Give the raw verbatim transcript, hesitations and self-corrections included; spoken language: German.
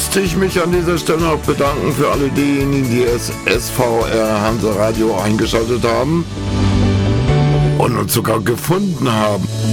möchte ich mich an dieser Stelle noch bedanken für alle diejenigen, die das S V R Hansa Radio eingeschaltet haben und uns sogar gefunden haben.